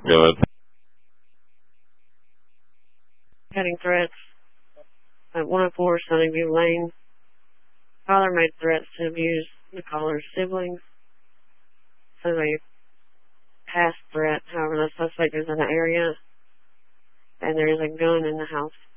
Go ahead. Getting threats at 104 Sunnyview Lane. Father made threats to abuse the caller's siblings. So they passed threat. However, the suspect is in the area, and there is a gun in the house.